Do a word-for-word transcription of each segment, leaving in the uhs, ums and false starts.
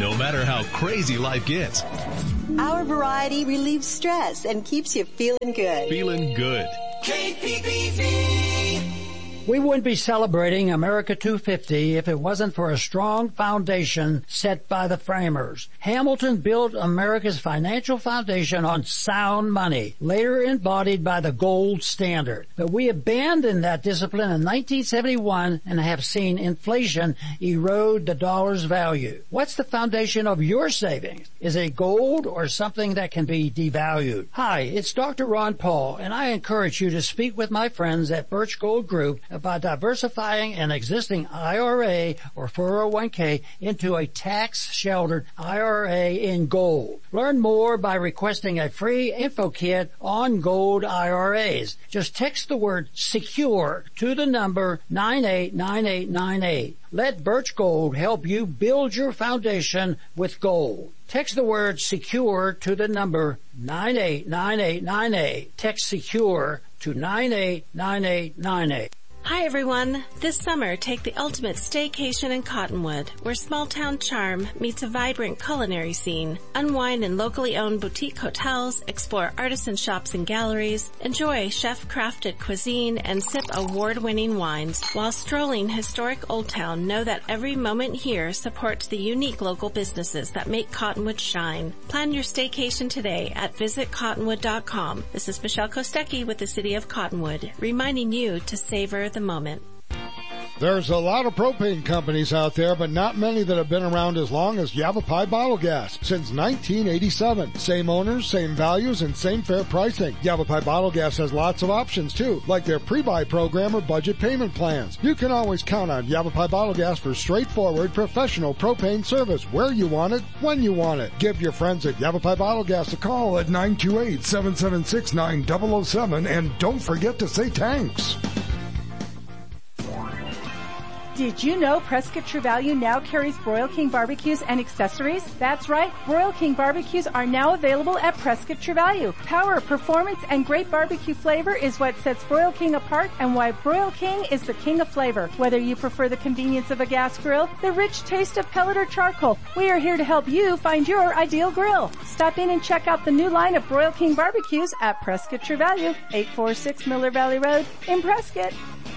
no matter how crazy life gets. Our variety relieves stress and keeps you feeling good. Feeling good. K P P V. We wouldn't be celebrating America two fifty if it wasn't for a strong foundation set by the framers. Hamilton built America's financial foundation on sound money, later embodied by the gold standard. But we abandoned that discipline in nineteen seventy-one and have seen inflation erode the dollar's value. What's the foundation of your savings? Is it gold or something that can be devalued? Hi, it's Doctor Ron Paul, and I encourage you to speak with my friends at Birch Gold Group about diversifying an existing I R A or four oh one k into a tax-sheltered I R A in gold. Learn more by requesting a free info kit on gold I R As. Just text the word SECURE to the number nine eight nine eight nine eight. Let Birch Gold help you build your foundation with gold. Text the word SECURE to the number nine eight nine eight nine eight. Text SECURE to nine eight nine eight nine eight. Hi everyone. This summer, take the ultimate staycation in Cottonwood, where small-town charm meets a vibrant culinary scene. Unwind in locally owned boutique hotels, explore artisan shops and galleries, enjoy chef-crafted cuisine, and sip award-winning wines. While strolling historic Old Town, know that every moment here supports the unique local businesses that make Cottonwood shine. Plan your staycation today at visit cottonwood dot com. This is Michelle Kostecki with the City of Cottonwood, reminding you to savor the moment. There's a lot of propane companies out there, but not many that have been around as long as Yavapai Bottle Gas since nineteen eighty-seven. Same owners, same values, and same fair pricing. Yavapai Bottle Gas has lots of options too, like their pre-buy program or budget payment plans. You can always count on Yavapai Bottle Gas for straightforward, professional propane service where you want it, when you want it. Give your friends at Yavapai Bottle Gas a call at nine two eight, seven seven six, nine zero zero seven, and don't forget to say thanks. Did you know Prescott True Value now carries Broil King barbecues and accessories? That's right, Broil King barbecues are now available at Prescott True Value. Power, performance, and great barbecue flavor is what sets Broil King apart and why Broil King is the king of flavor. Whether you prefer the convenience of a gas grill, the rich taste of pellet or charcoal, we are here to help you find your ideal grill. Stop in and check out the new line of Broil King barbecues at Prescott True Value, eight forty-six Miller Valley Road in Prescott.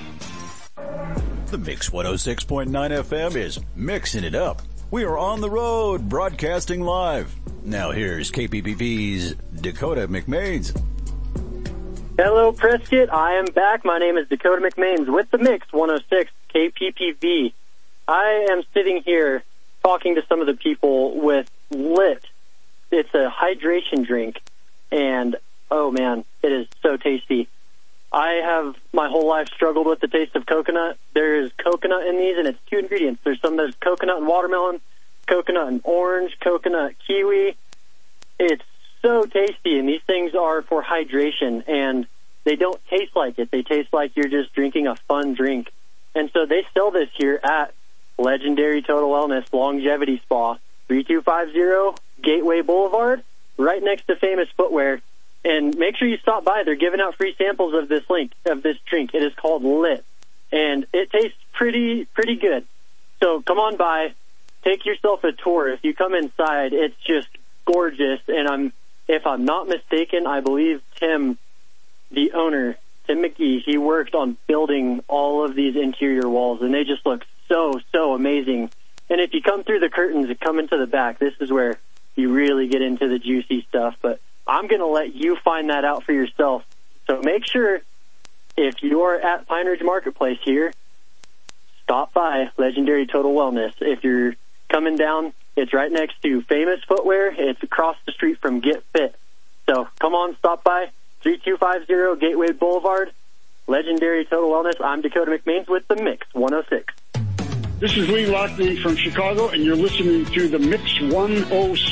The Mix one oh six point nine F M is mixing it up. We are on the road, broadcasting live. Now here's K P P V's Dakota McMains. Hello, Prescott. I am back. My name is Dakota McMains with the Mix one oh six K P P V. I am sitting here talking to some of the people with Lit. It's a hydration drink, and oh man, it is so tasty. I have my whole life struggled with the taste of coconut. There is coconut in these, and it's two ingredients. There's some that's coconut and watermelon, coconut and orange, coconut kiwi. It's so tasty, and these things are for hydration, and they don't taste like it. They taste like you're just drinking a fun drink. And so they sell this here at Legendary Total Wellness Longevity Spa, three two five zero Gateway Boulevard, right next to Famous Footwear. And make sure you stop by. They're giving out free samples of this link, of this drink. It is called Lit, and it tastes pretty, pretty good. So come on by, take yourself a tour. If you come inside, it's just gorgeous. And I'm, if I'm not mistaken, I believe Tim, the owner, Tim McGee, he worked on building all of these interior walls, and they just look so, so amazing. And if you come through the curtains and come into the back, this is where you really get into the juicy stuff. But I'm going to let you find that out for yourself. So make sure, if you're at Pine Ridge Marketplace here, stop by Legendary Total Wellness. If you're coming down, it's right next to Famous Footwear. It's across the street from Get Fit. So come on, stop by, three two five zero Gateway Boulevard, Legendary Total Wellness. I'm Dakota McMains with the Mix one oh six. This is Lee Loughlin from Chicago, and you're listening to the Mix one oh